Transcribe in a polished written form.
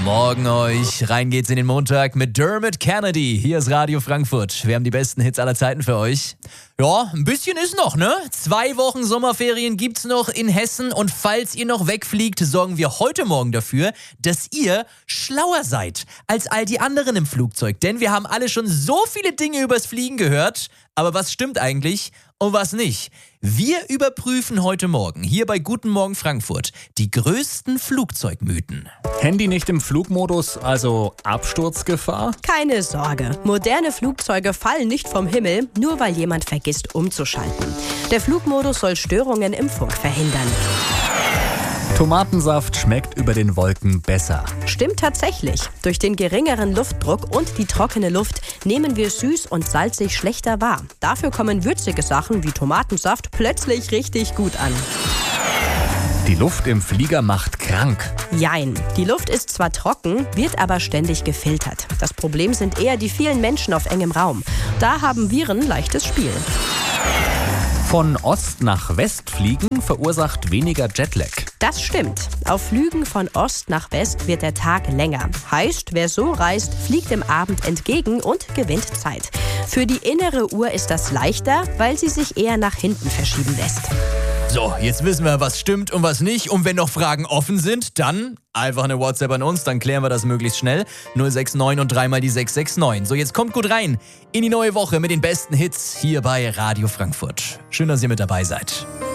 Morgen euch. Rein geht's in den Montag mit Dermot Kennedy. Hier ist Radio Frankfurt. Wir haben die besten Hits aller Zeiten für euch. Ja, ein bisschen ist noch, ne? 2 Wochen Sommerferien gibt's noch in Hessen. Und falls ihr noch wegfliegt, sorgen wir heute Morgen dafür, dass ihr schlauer seid als all die anderen im Flugzeug. Denn wir haben alle schon so viele Dinge übers Fliegen gehört. Aber was stimmt eigentlich und was nicht? Wir überprüfen heute Morgen hier bei Guten Morgen Frankfurt die größten Flugzeugmythen. Handy nicht im Flugmodus, also Absturzgefahr? Keine Sorge, moderne Flugzeuge fallen nicht vom Himmel, nur weil jemand vergisst umzuschalten. Der Flugmodus soll Störungen im Funk verhindern. Tomatensaft schmeckt über den Wolken besser. Stimmt tatsächlich. Durch den geringeren Luftdruck und die trockene Luft nehmen wir süß und salzig schlechter wahr. Dafür kommen würzige Sachen wie Tomatensaft plötzlich richtig gut an. Die Luft im Flieger macht krank. Jein. Die Luft ist zwar trocken, wird aber ständig gefiltert. Das Problem sind eher die vielen Menschen auf engem Raum. Da haben Viren leichtes Spiel. Von Ost nach West fliegen verursacht weniger Jetlag. Das stimmt. Auf Flügen von Ost nach West wird der Tag länger. Heißt, wer so reist, fliegt dem Abend entgegen und gewinnt Zeit. Für die innere Uhr ist das leichter, weil sie sich eher nach hinten verschieben lässt. So, jetzt wissen wir, was stimmt und was nicht. Und wenn noch Fragen offen sind, dann einfach eine WhatsApp an uns, dann klären wir das möglichst schnell. 069 und 3 mal die 669. So, jetzt kommt gut rein in die neue Woche mit den besten Hits hier bei Radio Frankfurt. Schön, dass ihr mit dabei seid.